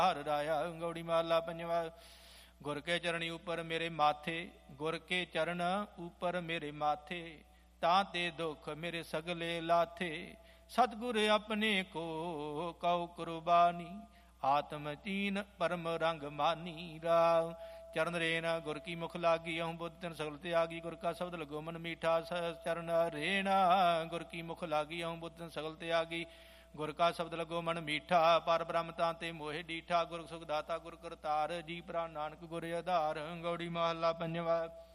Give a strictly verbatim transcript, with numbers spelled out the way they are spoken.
ਹਰ ਰਾਇਆ। ਗੌੜੀ ਮਹਲਾ ਪੰਜਵਾ। ਗੁਰ ਕੇ ਚਰਣੀ ਉਪਰ ਮੇਰੇ ਮਾਥੇ, ਗੁਰ ਕੇ ਚਰਨ ਉਪਰ ਮੇਰੇ ਮਾਥੇ, ਤਾਂ ਤੇ ਦੁੱਖ ਮੇਰੇ ਸਗਲੇ ਲਾਥੇ। ਸਤਿਗੁਰ ਆਪਣੇ ਕੋ ਕਉ ਕੁਰਬਾਨੀ, ਆਤਮ ਚੀਨ ਪਰਮ ਰੰਗ ਮਾਨੀ। ਰਾਮ ਚਰਨ ਰੇਨ ਗੁਰ ਕੀ ਮੁਖ ਲਾਗੀ, ਅਹੰ ਬੁੱਧ ਤਿਨ ਸਗਲ ਤਿਆਗੀ। ਗੁਰ ਕਾ ਸ਼ਬਦ ਲਗੋ ਮਨ ਮੀਠਾ, ਚਰਨ ਰੇਨ ਗੁਰ ਕੀ ਮੁਖ ਲਾਗੀ, ਅਹੰ ਬੁੱਧ ਤਿਨ ਸਗਲ ਤਿਆਗੀ। ਗੁਰ ਕਾ ਸ਼ਬਦ ਲਗੋ ਮਨ ਮੀਠਾ, ਪਰ ਬ੍ਰਹਮ ਤਾਂ ਤੇ ਮੋਹਿ ਡੀਠਾ। ਗੁਰ ਸੁਖ ਦਾਤਾ ਗੁਰ ਕਰਤਾਰ, ਜੀ ਪ੍ਰਾਨ ਨਾਨਕ ਗੁਰ ਆਧਾਰ। ਗੌੜੀ ਮਹਲਾ ਪੰਜਵਾ।